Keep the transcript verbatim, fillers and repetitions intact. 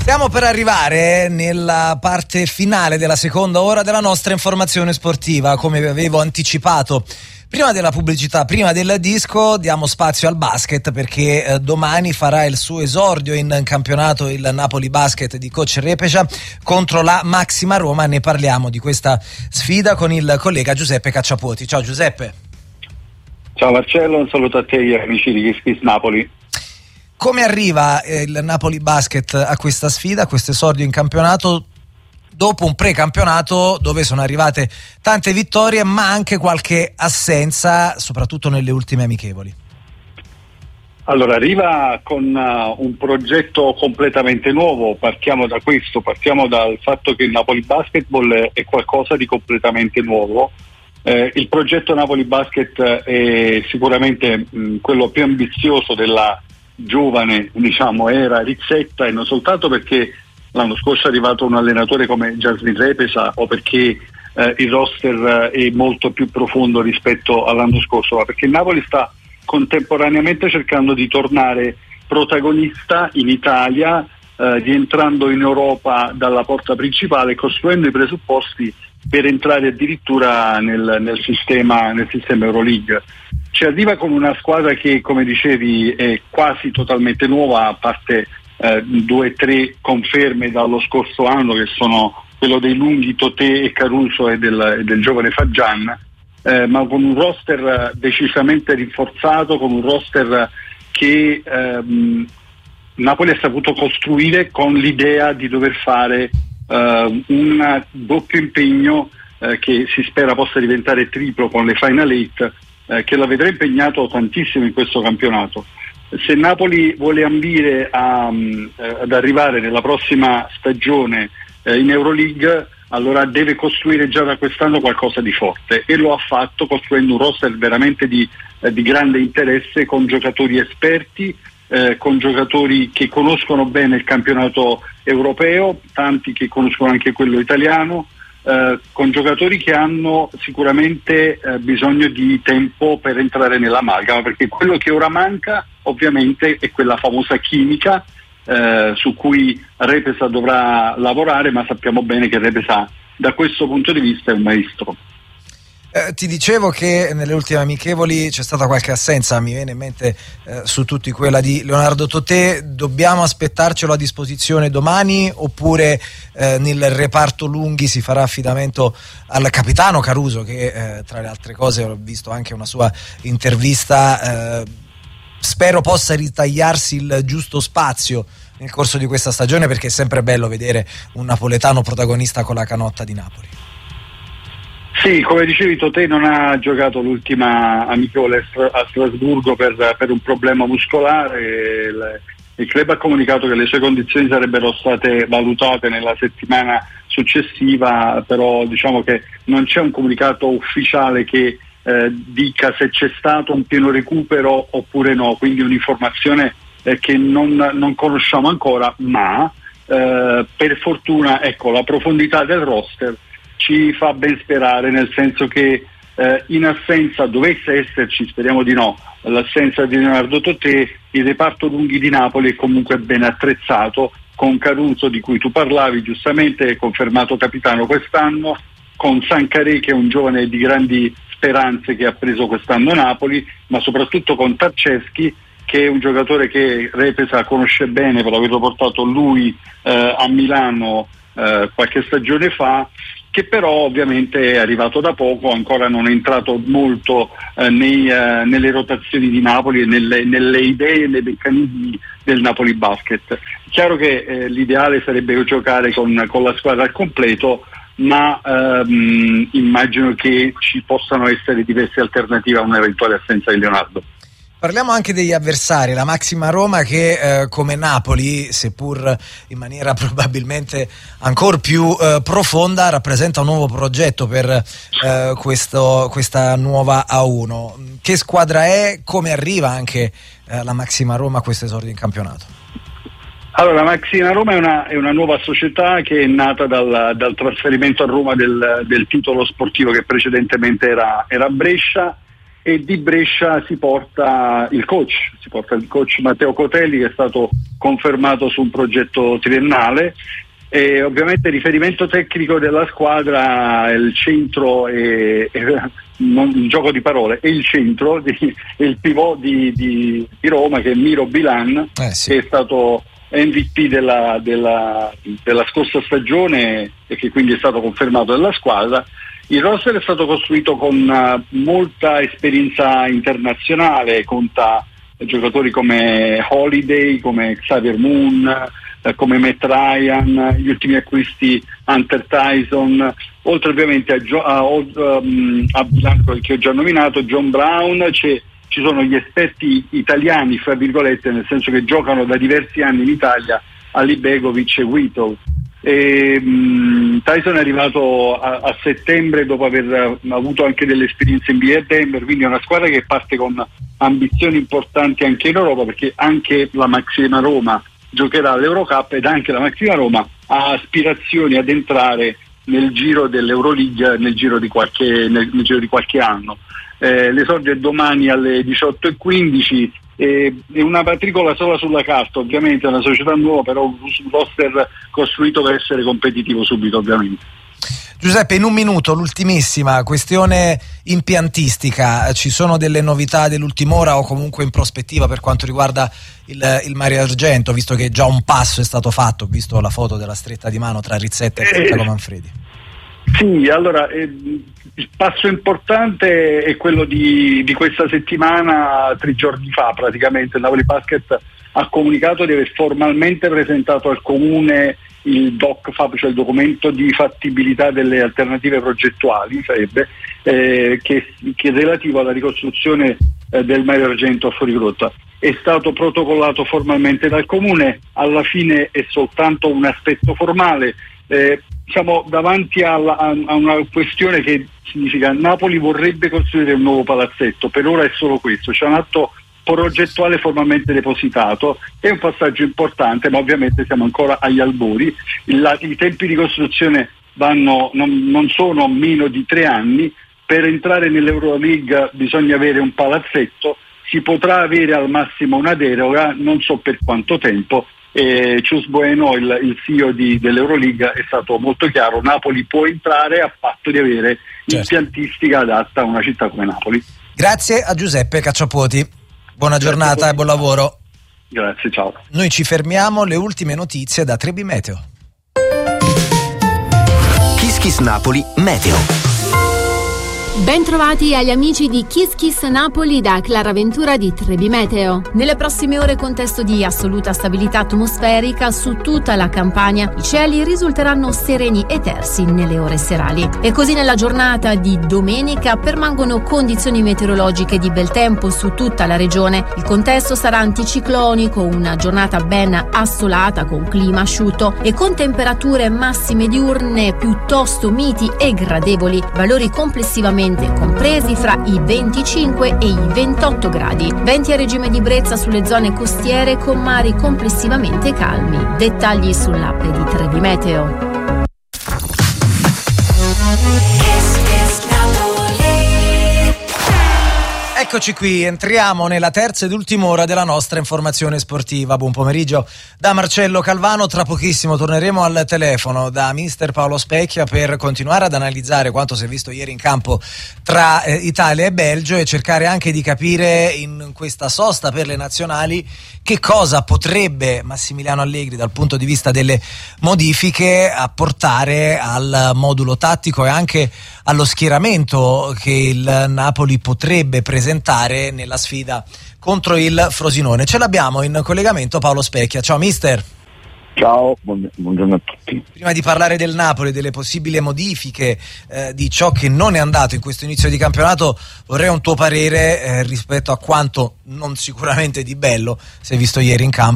Stiamo per arrivare nella parte finale della seconda ora della nostra informazione sportiva. Come vi avevo anticipato prima della pubblicità, prima del disco, diamo spazio al basket perché eh, domani farà il suo esordio in campionato il Napoli Basket di coach Repecia contro la Maxima Roma. Ne parliamo di questa sfida con il collega Giuseppe Cacciapuoti. Ciao Giuseppe. Ciao Marcello, un saluto a te e amici di Kiss Kiss Napoli. Come arriva eh, il Napoli Basket a questa sfida, a questo esordio in campionato, dopo un precampionato dove sono arrivate tante vittorie ma anche qualche assenza, soprattutto nelle ultime amichevoli? Allora, arriva con uh, un progetto completamente nuovo. Partiamo da questo, partiamo dal fatto che il Napoli Basketball è qualcosa di completamente nuovo. Eh, il progetto Napoli Basket è sicuramente mh, quello più ambizioso della giovane, diciamo, era Rizzetta, e non soltanto perché l'anno scorso è arrivato un allenatore come Jasmine Repeca o perché eh, il roster è molto più profondo rispetto all'anno scorso, ma perché il Napoli sta contemporaneamente cercando di tornare protagonista in Italia, eh, rientrando in Europa dalla porta principale e costruendo i presupposti per entrare addirittura nel, nel sistema nel sistema Euroleague. Ci arriva con una squadra che, come dicevi, è quasi totalmente nuova, a parte eh, due o tre conferme dallo scorso anno, che sono quello dei lunghi Totè e Caruso e del, e del giovane Fagian, eh, ma con un roster decisamente rinforzato, con un roster che ehm, Napoli ha saputo costruire con l'idea di dover fare Uh, un doppio impegno uh, che si spera possa diventare triplo con le Final Eight, uh, che la vedrà impegnato tantissimo in questo campionato. Se Napoli vuole ambire a, um, uh, ad arrivare nella prossima stagione uh, in Euroleague, allora deve costruire già da quest'anno qualcosa di forte, e lo ha fatto costruendo un roster veramente di, uh, di grande interesse, con giocatori esperti, Eh, con giocatori che conoscono bene il campionato europeo, tanti che conoscono anche quello italiano, eh, con giocatori che hanno sicuramente eh, bisogno di tempo per entrare nell'amalgama, perché quello che ora manca ovviamente è quella famosa chimica eh, su cui Repeca dovrà lavorare, ma sappiamo bene che Repeca da questo punto di vista è un maestro. Eh, ti dicevo che nelle ultime amichevoli c'è stata qualche assenza, mi viene in mente eh, su tutti quella di Leonardo Totè. Dobbiamo aspettarcelo a disposizione domani, oppure eh, nel reparto lunghi si farà affidamento al capitano Caruso, che eh, tra le altre cose ho visto anche una sua intervista, eh, spero possa ritagliarsi il giusto spazio nel corso di questa stagione, perché è sempre bello vedere un napoletano protagonista con la canotta di Napoli. Sì, come dicevi, Totè non ha giocato l'ultima amichevole a Strasburgo per, per un problema muscolare. Il, il club ha comunicato che le sue condizioni sarebbero state valutate nella settimana successiva, però diciamo che non c'è un comunicato ufficiale che eh, dica se c'è stato un pieno recupero oppure no, quindi un'informazione eh, che non, non conosciamo ancora, ma eh, per fortuna, ecco, la profondità del roster ci fa ben sperare, nel senso che eh, in assenza, dovesse esserci, speriamo di no, l'assenza di Leonardo Totè, il reparto lunghi di Napoli è comunque ben attrezzato, con Caruso, di cui tu parlavi giustamente, confermato capitano quest'anno, con Sancaré, che è un giovane di grandi speranze che ha preso quest'anno Napoli, ma soprattutto con Tarceschi, che è un giocatore che Repeca conosce bene per averlo portato lui eh, a Milano eh, qualche stagione fa, che però ovviamente è arrivato da poco, ancora non è entrato molto eh, nei, eh, nelle rotazioni di Napoli e nelle, nelle idee e nei meccanismi del Napoli Basket. Chiaro che eh, l'ideale sarebbe giocare con, con la squadra al completo, ma ehm, immagino che ci possano essere diverse alternative a un'eventuale assenza di Leonardo. Parliamo anche degli avversari, la Maxima Roma che eh, come Napoli, seppur in maniera probabilmente ancora più eh, profonda, rappresenta un nuovo progetto per eh, questo, questa nuova A uno. Che squadra è? Come arriva anche eh, la Maxima Roma a questo esordio in campionato? Allora, la Maxima Roma è una, è una nuova società che è nata dal, dal trasferimento a Roma del, del titolo sportivo che precedentemente era, era Brescia, e di Brescia si porta il coach, si porta il coach Matteo Cotelli, che è stato confermato su un progetto triennale. E ovviamente il riferimento tecnico della squadra è il centro, e, e non un gioco di parole, è il centro, di, è il pivot di, di, di Roma, che è Miro Bilan, eh sì. che è stato M V P della, della, della scorsa stagione e che quindi è stato confermato dalla squadra. Il roster è stato costruito con uh, molta esperienza internazionale, conta giocatori come Holiday, come Xavier Moon, eh, come Matt Ryan, gli ultimi acquisti Hunter Tyson, oltre ovviamente a, Gio- a, um, a Bianco, che ho già nominato, John Brown. C'è, ci sono gli esperti italiani, fra virgolette, nel senso che giocano da diversi anni in Italia, Ali Begovic e Whittle. E, um, Tyson è arrivato a, a settembre dopo aver avuto anche delle esperienze in N B A a Denver, quindi è una squadra che parte con ambizioni importanti anche in Europa, perché anche la Maxima Roma giocherà all'Eurocup ed anche la Maxima Roma ha aspirazioni ad entrare nel giro dell'Euroleague nel giro di qualche, nel, nel giro di qualche anno. Eh, l'esordio è domani alle diciotto e quindici. Eh, è una matricola sola sulla carta, ovviamente è una società nuova, però un roster costruito per essere competitivo subito, ovviamente. Giuseppe, in un minuto, l'ultimissima questione impiantistica: ci sono delle novità dell'ultima ora o comunque in prospettiva per quanto riguarda il, il Mare Argento, visto che già un passo è stato fatto? Ho visto la foto della stretta di mano tra Rizzetta e Santiago Manfredi. Sì, allora eh, il passo importante è quello di, di questa settimana. Tre giorni fa praticamente il Napoli Basket ha comunicato di aver formalmente presentato al Comune il doc F A B, cioè il documento di fattibilità delle alternative progettuali, sarebbe, eh, che, che è relativo alla ricostruzione eh, del Mare Argento a Fuorigrotta. È stato protocollato formalmente dal Comune, alla fine è soltanto un aspetto formale. Eh, siamo davanti alla, a, a una questione che significa Napoli vorrebbe costruire un nuovo palazzetto, per ora è solo questo, c'è un atto progettuale formalmente depositato, è un passaggio importante, ma ovviamente siamo ancora agli albori. La, i tempi di costruzione vanno, non, non sono meno di tre anni. Per entrare nell'Euroleague bisogna avere un palazzetto, si potrà avere al massimo una deroga, non so per quanto tempo. E Chus Bueno, il, il C E O di, dell'Euroleague, è stato molto chiaro: Napoli può entrare a patto di avere certo. impiantistica adatta a una città come Napoli. Grazie a Giuseppe Cacciapuoti. Buona giornata e buon lavoro. Grazie, ciao. Noi ci fermiamo, le ultime notizie da Trebi Meteo. Kiss Kiss Napoli Meteo. Ben trovati agli amici di Kiss Kiss Napoli da Clara Ventura di Trebi Meteo. Nelle prossime ore contesto di assoluta stabilità atmosferica su tutta la Campania. I cieli risulteranno sereni e tersi nelle ore serali. E così nella giornata di domenica permangono condizioni meteorologiche di bel tempo su tutta la regione. Il contesto sarà anticiclonico, una giornata ben assolata con clima asciutto e con temperature massime diurne piuttosto miti e gradevoli, valori complessivamente compresi fra i venticinque e i ventotto gradi. Venti a regime di brezza sulle zone costiere con mari complessivamente calmi. Dettagli sull'app di Trebi Meteo. Eccoci qui, entriamo nella terza ed ultima ora della nostra informazione sportiva. Buon pomeriggio da Marcello Calvano. Tra pochissimo torneremo al telefono da mister Paolo Specchia per continuare ad analizzare quanto si è visto ieri in campo tra eh, Italia e Belgio e cercare anche di capire in questa sosta per le nazionali che cosa potrebbe Massimiliano Allegri dal punto di vista delle modifiche apportare al modulo tattico e anche allo schieramento che il Napoli potrebbe presentare nella sfida contro il Frosinone. Ce l'abbiamo in collegamento Paolo Specchia. Ciao mister. Ciao, buongiorno a tutti. Prima di parlare del Napoli, delle possibili modifiche, eh, di ciò che non è andato in questo inizio di campionato, vorrei un tuo parere eh, rispetto a quanto non sicuramente di bello si è visto ieri in campo